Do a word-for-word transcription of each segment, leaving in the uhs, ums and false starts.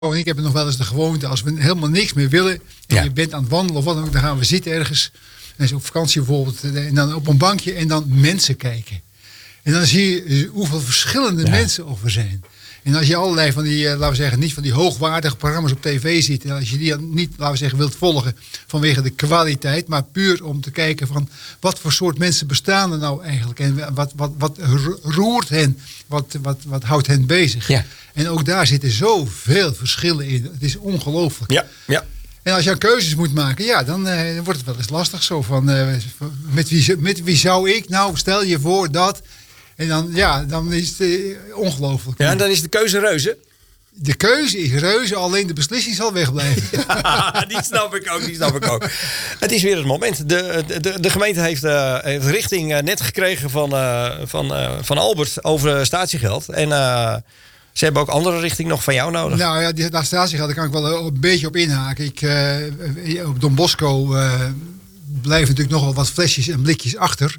en ik heb nog wel eens de gewoonte, als we helemaal niks meer willen, en Ja. je bent aan het wandelen of wat dan ook, dan gaan we zitten ergens, en is op vakantie bijvoorbeeld, en dan op een bankje en dan mensen kijken. En dan zie je hoeveel verschillende Ja. mensen er zijn. En als je allerlei van die, laten we zeggen, niet van die hoogwaardige programma's op tv ziet, en als je die niet, laten we zeggen, wilt volgen vanwege de kwaliteit, maar puur om te kijken van wat voor soort mensen bestaan er nou eigenlijk en wat, wat, wat roert hen, wat, wat, wat houdt hen bezig. Ja. En ook daar zitten zoveel verschillen in. Het is ongelooflijk. Ja, ja. En als je keuzes moet maken, ja, dan uh, wordt het wel eens lastig. Zo van, uh, met, wie, met wie zou ik nou, stel je voor dat. En dan, ja, dan is het uh, ongelooflijk. Ja, en dan is de keuze reuze. De keuze is reuze, alleen de beslissing zal wegblijven. die snap ik ook, die snap ik ook. Het is weer het moment. De, de, de gemeente heeft, uh, heeft richting uh, net gekregen van, uh, van, uh, van Albert over statiegeld. En uh, ze hebben ook andere richting nog van jou nodig. Nou ja, die, dat statiegeld, daar kan ik wel een beetje op inhaken. Ik, uh, op Don Bosco uh, blijven natuurlijk nog wel wat flesjes en blikjes achter.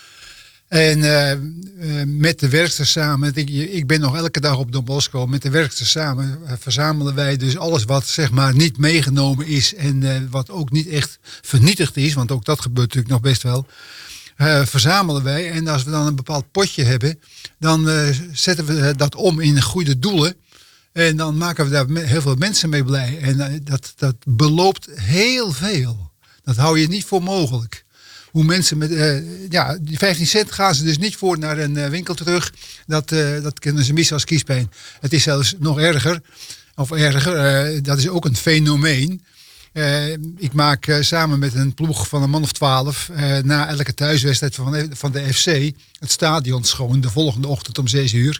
En uh, uh, met de werksters samen, ik, ik ben nog elke dag op Don Bosco, met de werksters samen uh, verzamelen wij dus alles wat zeg maar niet meegenomen is en uh, wat ook niet echt vernietigd is, want ook dat gebeurt natuurlijk nog best wel, uh, verzamelen wij. En als we dan een bepaald potje hebben, dan uh, zetten we dat om in goede doelen. En dan maken we daar heel veel mensen mee blij. En uh, dat, dat beloopt heel veel. Dat hou je niet voor mogelijk. Hoe mensen met, uh, ja, die vijftien cent gaan ze dus niet voor naar een uh, winkel terug. Dat, uh, dat kunnen ze missen als kiespijn. Het is zelfs nog erger. Of erger, uh, dat is ook een fenomeen. Uh, ik maak uh, samen met een ploeg van een man of twaalf, uh, na elke thuiswedstrijd van, van de F C, het stadion schoon de volgende ochtend om zes uur.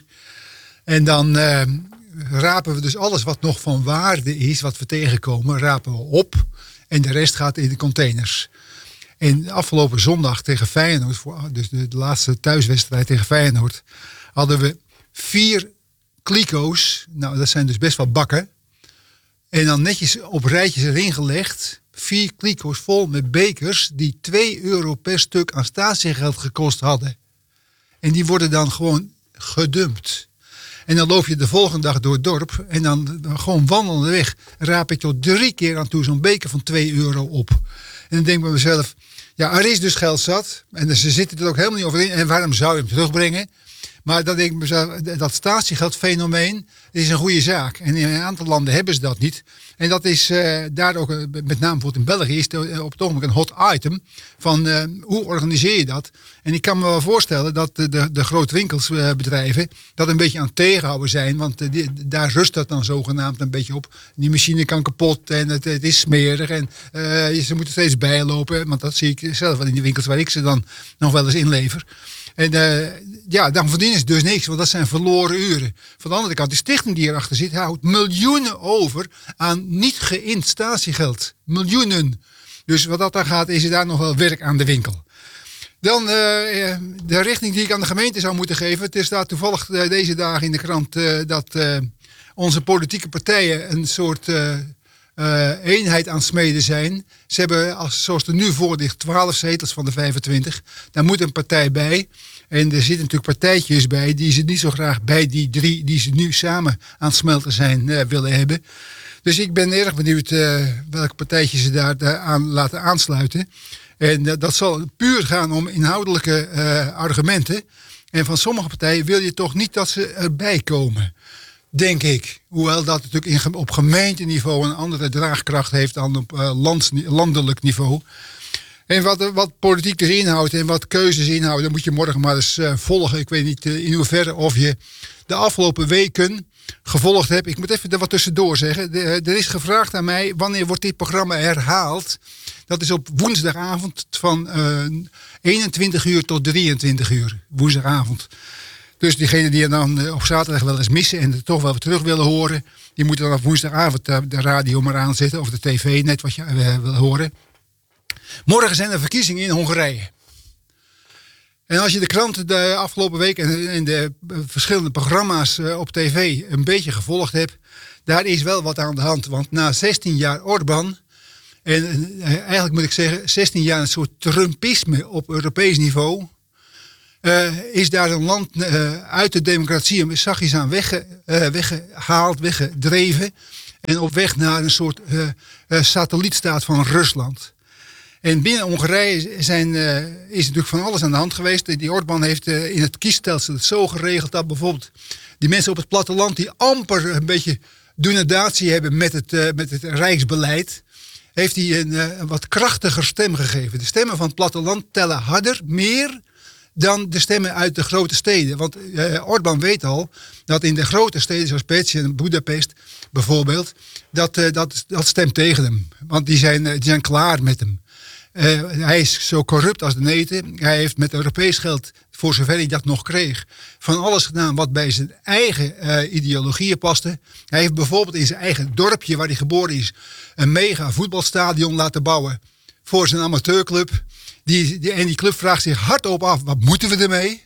En dan uh, rapen we dus alles wat nog van waarde is, wat we tegenkomen, rapen we op. En de rest gaat in de containers. En afgelopen zondag tegen Feyenoord, dus de, de laatste thuiswedstrijd tegen Feyenoord, hadden we vier kliko's. Nou, dat zijn dus best wel bakken. En dan netjes op rijtjes erin gelegd. Vier kliko's vol met bekers die twee euro per stuk aan statiegeld gekost hadden. En die worden dan gewoon gedumpt. En dan loop je de volgende dag door het dorp. En dan, dan gewoon wandelende weg raap ik tot drie keer aan toe zo'n beker van twee euro op. En dan denk ik bij mezelf, ja, er is dus geld zat. En ze zitten er ook helemaal niet over in. En waarom zou je hem terugbrengen? Maar dan denk ik mezelf, dat statiegeldfenomeen is een goede zaak. En in een aantal landen hebben ze dat niet. En dat is uh, daar ook, met name bijvoorbeeld in België, is het op het ogenblik een hot item. Van uh, hoe organiseer je dat? En ik kan me wel voorstellen dat de, de, de grote winkelsbedrijven dat een beetje aan het tegenhouden zijn. Want uh, die, daar rust dat dan zogenaamd een beetje op. Die machine kan kapot en het, het is smerig. En uh, ze moeten steeds bijlopen. Want dat zie ik zelf wel in die winkels waar ik ze dan nog wel eens inlever. En uh, ja, dan verdienen ze dus niks, want dat zijn verloren uren. Van de andere kant, de stichting die erachter zit, houdt miljoenen over aan niet geïnd statiegeld. Miljoenen. Dus wat dat dan gaat, is er daar nog wel werk aan de winkel. Dan uh, de richting die ik aan de gemeente zou moeten geven. Het staat toevallig uh, deze dagen in de krant uh, dat uh, onze politieke partijen een soort uh, uh, eenheid aan het smeden zijn. Ze hebben, als, zoals het er nu voor ligt, twaalf zetels van de vijfentwintig. Daar moet een partij bij. En er zitten natuurlijk partijtjes bij die ze niet zo graag bij die drie die ze nu samen aan het smelten zijn uh, willen hebben. Dus ik ben erg benieuwd uh, welke partijtjes ze daar, daar aan laten aansluiten. En uh, dat zal puur gaan om inhoudelijke uh, argumenten. En van sommige partijen wil je toch niet dat ze erbij komen. Denk ik. Hoewel dat natuurlijk in, op gemeenteniveau een andere draagkracht heeft dan op uh, lands, landelijk niveau. En wat, wat politiek dus inhoudt en wat keuzes inhouden, dat moet je morgen maar eens uh, volgen. Ik weet niet uh, in hoeverre of je de afgelopen weken gevolgd hebt. Ik moet even er wat tussendoor zeggen. De, er is gevraagd aan mij, wanneer wordt dit programma herhaald? Dat is op woensdagavond van uh, eenentwintig uur tot drieëntwintig uur. Woensdagavond. Dus diegenen die dan uh, op zaterdag wel eens missen en het toch wel weer terug willen horen, die moeten dan op woensdagavond uh, de radio maar aanzetten of de tv, net wat je uh, wil horen. Morgen zijn er verkiezingen in Hongarije. En als je de kranten de afgelopen week en de verschillende programma's op tv een beetje gevolgd hebt, daar is wel wat aan de hand. Want na zestien jaar Orbán, en eigenlijk moet ik zeggen zestien jaar een soort Trumpisme op Europees niveau, uh, is daar een land uh, uit de democratie zachtjes aan wegge, uh, weggehaald, weggedreven. en op weg naar een soort uh, uh, satellietstaat van Rusland. En binnen Hongarije zijn, uh, is natuurlijk van alles aan de hand geweest. Die Orbán heeft uh, in het kiesstelsel het zo geregeld dat bijvoorbeeld die mensen op het platteland die amper een beetje donatie hebben met het, uh, met het rijksbeleid, heeft hij een, uh, een wat krachtiger stem gegeven. De stemmen van het platteland tellen harder, meer dan de stemmen uit de grote steden. Want uh, Orbán weet al dat in de grote steden zoals Pécs en Budapest bijvoorbeeld, dat, uh, dat, dat stemt tegen hem. Want die zijn, uh, die zijn klaar met hem. Uh, hij is zo corrupt als de neten. Hij heeft met Europees geld, voor zover hij dat nog kreeg, van alles gedaan wat bij zijn eigen uh, ideologieën paste. Hij heeft bijvoorbeeld in zijn eigen dorpje waar hij geboren is een mega voetbalstadion laten bouwen voor zijn amateurclub. Die, die, en die club vraagt zich hardop af, wat moeten we ermee?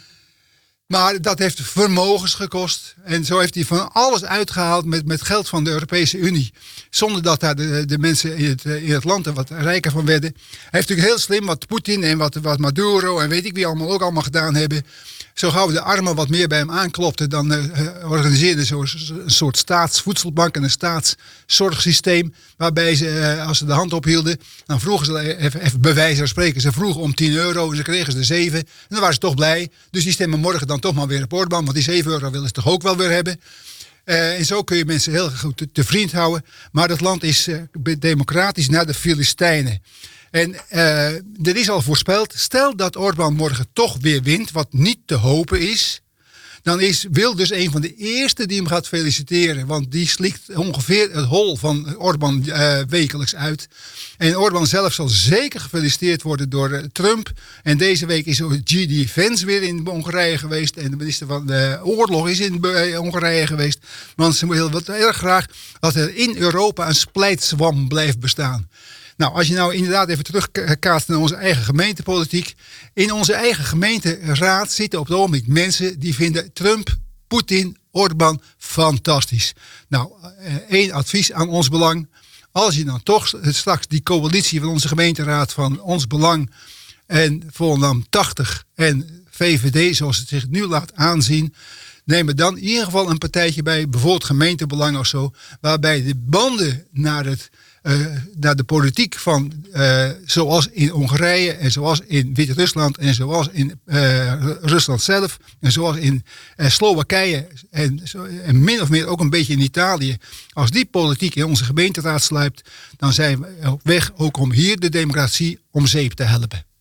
Maar dat heeft vermogens gekost. En zo heeft hij van alles uitgehaald met, met geld van de Europese Unie. Zonder dat daar de, de mensen in het, in het land er wat rijker van werden. Hij heeft natuurlijk heel slim wat Poetin en wat, wat Maduro en weet ik wie allemaal ook allemaal gedaan hebben. Zo gauw de armen wat meer bij hem aanklopten, dan uh, organiseerden ze een soort staatsvoedselbank en een staatszorgsysteem. Waarbij ze, uh, als ze de hand ophielden, dan vroegen ze, even, even bij wijze van spreken, ze vroegen om tien euro en ze kregen ze er zeven. En dan waren ze toch blij. Dus die stemmen morgen dan toch maar weer op Orbán, want die zeven euro willen ze toch ook wel weer hebben. Uh, en zo kun je mensen heel goed te, te vriend houden. Maar het land is uh, democratisch naar de Filistijnen. En uh, er is al voorspeld, stel dat Orbán morgen toch weer wint, wat niet te hopen is, dan is Wilders een van de eerste die hem gaat feliciteren. Want die slikt ongeveer het hol van Orbán uh, wekelijks uit. En Orbán zelf zal zeker gefeliciteerd worden door uh, Trump. En deze week is G D Vance weer in Hongarije geweest. En de minister van de Oorlog is in uh, Hongarije geweest. Want ze wil wat erg graag dat er in Europa een splijtswam blijft bestaan. Nou, als je nou inderdaad even terugkaatst naar onze eigen gemeentepolitiek. In onze eigen gemeenteraad zitten op het ogenblik mensen die vinden Trump, Poetin, Orbán fantastisch. Nou, één advies aan Ons Belang. Als je dan toch straks die coalitie van onze gemeenteraad van Ons Belang en Volendam tachtig en V V D, zoals het zich nu laat aanzien, neem er dan in ieder geval een partijtje bij, bijvoorbeeld gemeentebelang of zo, waarbij de banden naar het Uh, naar de politiek van uh, zoals in Hongarije en zoals in Wit-Rusland en zoals in uh, Rusland zelf en zoals in uh, Slowakije en, zo, en min of meer ook een beetje in Italië. Als die politiek in onze gemeenteraad sluipt, dan zijn we op weg ook om hier de democratie om zeep te helpen.